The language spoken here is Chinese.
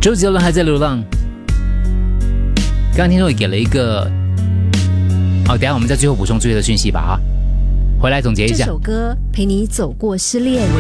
周杰伦还在流浪。刚刚听众也给了一个，等一下我们在最后补充最后的讯息吧啊，回来总结一下。 这首歌陪你走过失恋。